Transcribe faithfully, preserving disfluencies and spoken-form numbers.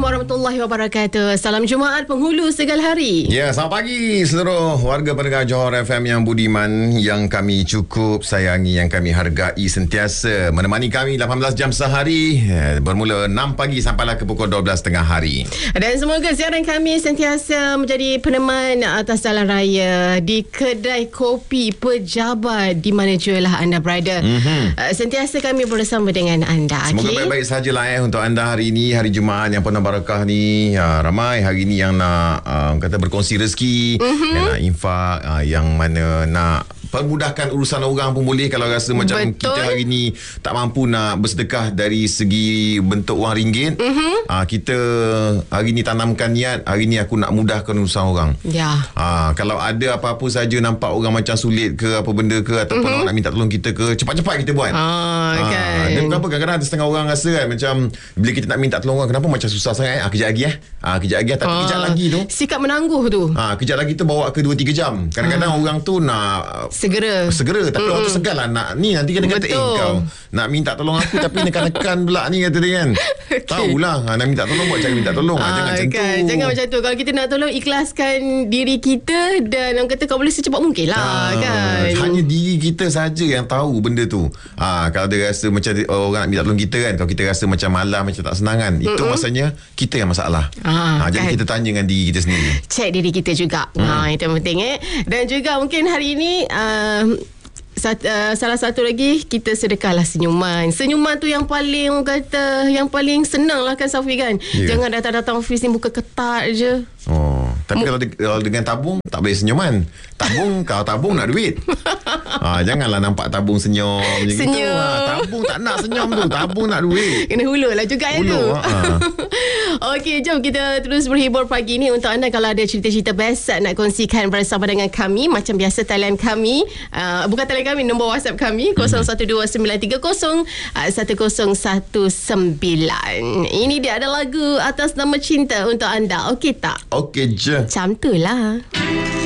warahmatullahi wabarakatuh. Salam Jumaat penghulu segala hari. Ya, selamat pagi seluruh warga pendengar Johor F M yang budiman, yang kami cukup sayangi, yang kami hargai, sentiasa menemani kami lapan belas jam sehari, bermula enam pagi sampailah ke pukul dua belas tengah hari. Dan semoga siaran kami sentiasa menjadi peneman atas jalan raya, di kedai kopi, pejabat, di mana jualah anda berada. Mm-hmm. Sentiasa kami bersama dengan anda. Semoga okay? baik-baik sajalah eh untuk anda hari ini, hari Jumaat yang penuh barakah ni. Ha, ramai hari ni yang nak uh, kata berkongsi rezeki, mm-hmm. yang nak infak, uh, yang mana nak permudahkan urusan orang pun boleh. Kalau rasa macam Betul. kita hari ni tak mampu nak bersedekah dari segi bentuk wang ringgit, mm-hmm. uh, kita hari ni tanamkan niat, hari ni aku nak mudahkan urusan orang. Ya. Uh, kalau ada apa-apa saja nampak orang macam sulit ke apa benda ke, ataupun mm-hmm. orang nak minta tolong kita ke, cepat-cepat kita buat. Ah, kan. Dan kenapa kadang-kadang ada setengah orang rasa kan, macam bila kita nak minta tolong orang, kenapa macam susah sangat eh? Ah, kejap lagi eh. Ah, kejap lagi eh. Tapi ah, kejap lagi tu, sikap menangguh tu. Ah, kejap lagi tu bawa ke dua tiga jam. Kadang-kadang ah. orang tu nak segera. Segera tapi mm. orang tu segan lah nak ni, nanti kena kata eh kau nak minta tolong aku tapi nekan-nekan pula ni, kata dia kan. Okay. Tahulah ha, nak minta tolong buat cara minta tolong. Ah, jangan macam kan. tu. Jangan macam tu. Kalau kita nak tolong, ikhlaskan diri kita, dan orang kata kau boleh secepat mungkin lah. Ah, kan. Hanya diri kita saja yang tahu benda tu. Ah, kalau dia rasa macam orang nak minta tolong kita kan, kalau kita rasa macam malas, macam tak senang kan, itu Mm-mm. maksudnya kita yang masalah. Ah, ha, kan. Jadi kita tanya dengan diri kita sendiri. Cek diri kita juga. Hmm. Ha, itu yang penting eh. Dan juga mungkin hari ini uh, Sat, uh, salah satu lagi, kita sedekahlah senyuman. Senyuman tu yang paling, orang kata, yang paling senang lah kan, Safi kan. Yeah. Jangan datang-datang office ni buka ketat je. Oh, tapi M- kalau, de- kalau dengan tabung tak boleh senyuman. Tabung kalau tabung nak duit. Ha, janganlah nampak tabung senyum macam senyum. gitu. Ha, tabung tak nak senyum tu, tabung nak duit. Kena hulur lah juga yang tu. Ha. Okey, jom kita terus berhibur pagi ni. Untuk anda kalau ada cerita-cerita best nak kongsikan bersama dengan kami, macam biasa talian kami, uh, bukan talian kami, nombor WhatsApp kami kosong satu dua sembilan tiga kosong satu kosong satu sembilan. Ini dia ada lagu atas nama cinta untuk anda. Okey tak? Okey je. Macam tu lah.